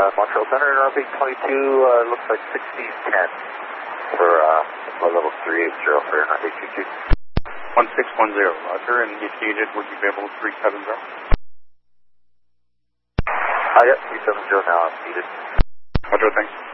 Montreal Center, RP 22, looks like 1610 for level 380 for RP 22. 1610, roger, and if needed, would you be able to 370? Yep, 370 now, I'm needed. Roger, thanks.